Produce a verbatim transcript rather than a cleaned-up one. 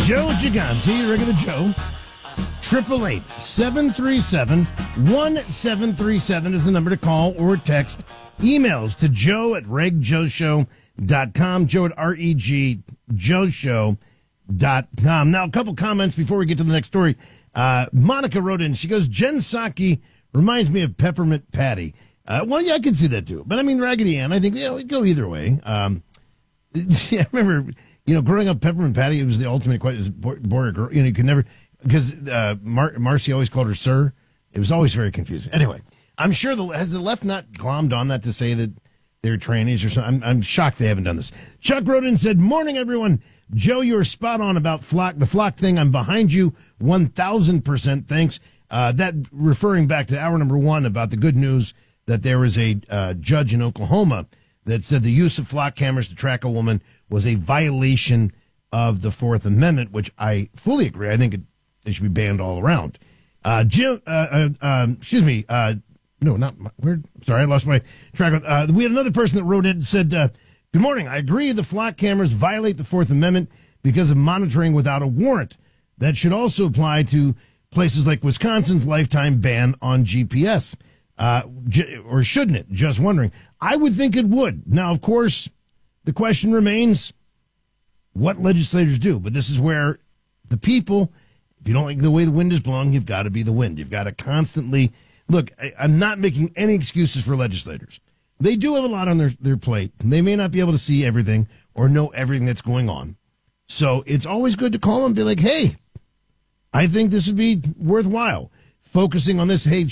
Joe Gigante, your regular Joe. Triple eight seven three seven one seven three seven is the number to call or text. Emails to Joe at reg joe show dot com. Joe at R E G Joe Show dot com. Now, a couple comments before we get to the next story. Uh, Monica wrote in. She goes, Jen Psaki reminds me of Peppermint Patty. Uh, well, yeah, I can see that too. But I mean, Raggedy Ann, I think, you know, it'd go either way. Um, yeah, I remember, you know, growing up, Peppermint Patty, it was the ultimate question. Boy or girl, you know, you could never, because uh, Mar- Marcy always called her sir. It was always very confusing. Anyway, I'm sure the, has the left not glommed on that to say that they're trannies or something? I'm, I'm shocked they haven't done this. Chuck wrote in and said, morning, everyone. Joe, you were spot on about flock, the flock thing. I'm behind you one thousand percent. Thanks. Uh, that referring back to hour number one about the good news that there was a uh, judge in Oklahoma that said the use of flock cameras to track a woman was a violation of the Fourth Amendment, which I fully agree. I think it, it should be banned all around. Uh, Jim, uh, uh, um, excuse me. Uh, no, not my, where. Sorry, I lost my track. Uh, we had another person that wrote in and said, uh, good morning. I agree the flock cameras violate the Fourth Amendment because of monitoring without a warrant. That should also apply to places like Wisconsin's lifetime ban on G P S. Uh, j- or shouldn't it? Just wondering. I would think it would. Now, of course, the question remains what legislators do. But this is where the people, if you don't like the way the wind is blowing, you've got to be the wind. You've got to constantly look. I, I'm not making any excuses for legislators. They do have a lot on their, their plate. They may not be able to see everything or know everything that's going on. So it's always good to call them and be like, hey, I think this would be worthwhile. Focusing on this, hey,